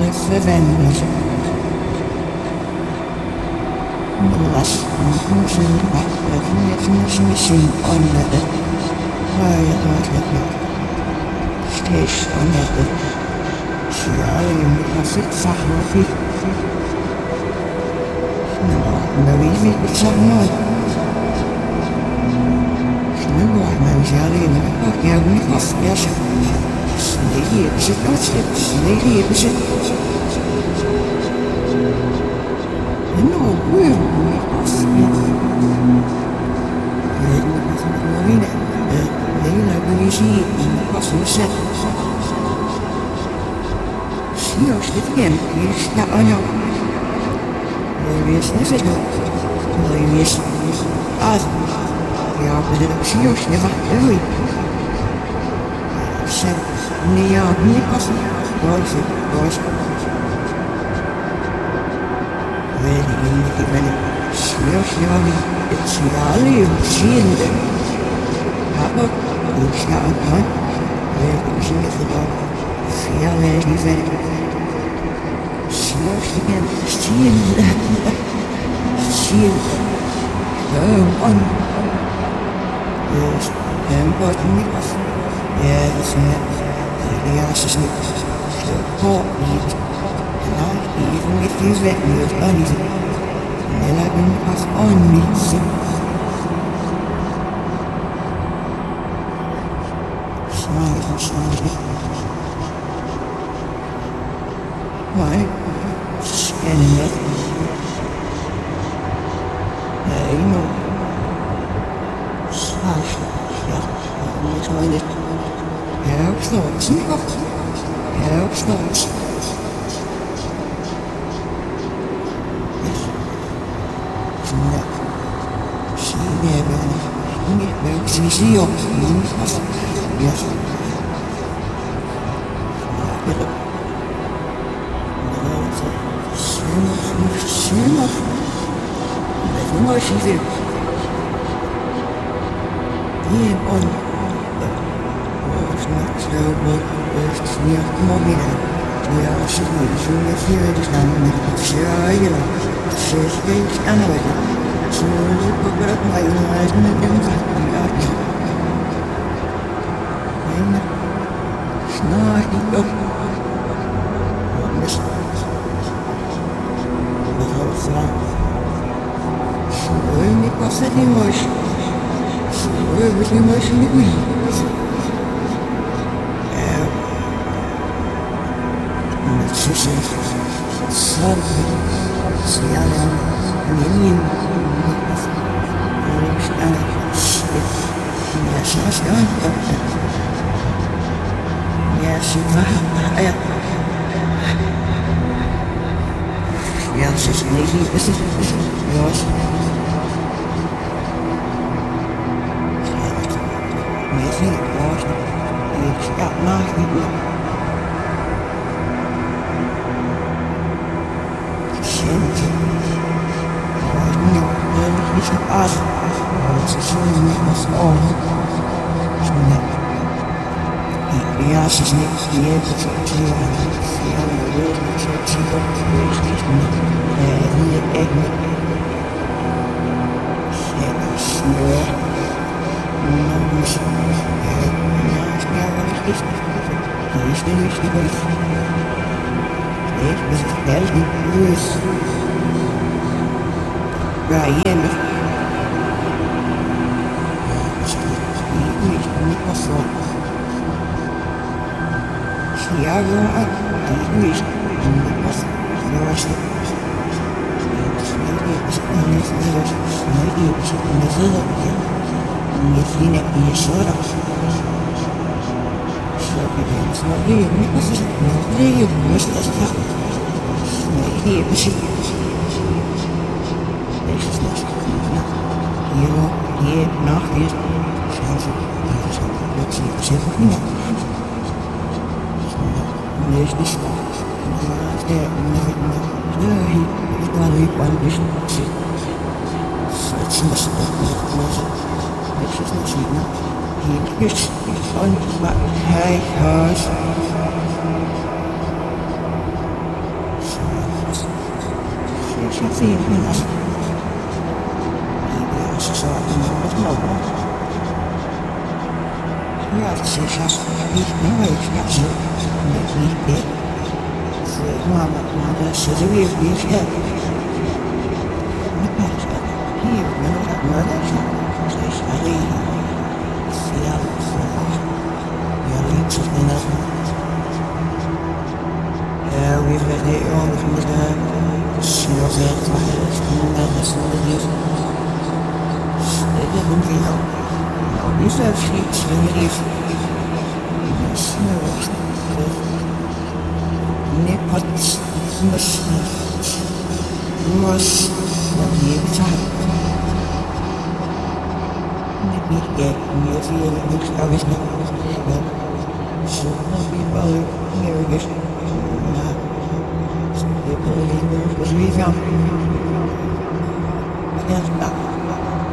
verwendet. Was sind jetzt missing on the station on the Sierra Pacific Sahara. No, we some more. No, I'm jelly. Yeah, we must yes. Snakey, is it not it? Snakey, is it? No, we must Leila Benizi was een set. Sios dit again, is ja Anjo. Lees is het ook. Lees as. Ja, maar de Sios never really. Set Nia Nikas was it. Really, Sios Yali, it's Yali, seeing them. Aber ich habe dann, ich sehe es auch, viele Liebe, schlossigen Stil, on, yes, but nicht was, ja, das ist nicht, so, nicht, even if he's wet, you're uneasy, and I can pass on me, so. Why? Scanning it. Hey, no. Slash. Yeah. I'm trying it. Help thoughts. Help thoughts. Yes. No. See never. See you. Yes. She did. Yeah, on. It's not so good. It's near Momina. Yeah, she's here. It's not sure, you know. She's great anyway. So, but my life and then it's not up. Сегодня последний ночь. Сегодня ночь не будет. Слушай, слабый, сиялен, менин, я шашка, я шива, я сейчас не видишь, вот. Misschien wordt ik ja maar niet. Sint. Maar nu ben ik niet zo af. Het is zo niet als al. Ja, ze is niet die heeft het zo ja, de wereld zo zie ik ook niet echt niet. Ja, is er niet geweest. Ik ben het wel niet bewust. Brian. Niet pas zo. Ja, die is niet pas zo. Если не еще раз, смотри, не посмотри, может остаться. Смотри, пиши. Если знаешь, его не нахрен, шансы, это все в меня. Если что, и подвижно. Смысл может. Это значительно. И лишь он хай хас. شخصية من أصل سواء من أو يعرف شخص ما يشخص مثل ما السجوية في خير هي من الأعمال ليس عليها الثياب الصلاح يريد سفنة ويبدأون في مثل السيوزات وحيث من الأسنة يجب فيها أو يسأل شيء سيريف السيوزات نبت مس نبيتها نبيت يزيل المكتابسنا سنة بيبالي نرجس بيبالي نرجس بيفهم يسمع